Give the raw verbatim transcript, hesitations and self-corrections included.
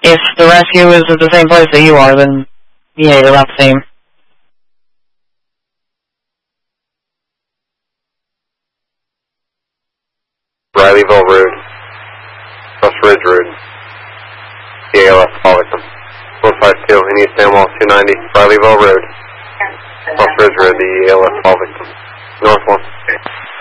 If the rescue is at the same place that you are, then yeah, you're about the same. Rileyville Road. Cross Ridge Road. E A L S call victim. four five two, in East Amwell, two ninety, Rileyville Road. Cross Ridge Road, the E A L S call victim. North one.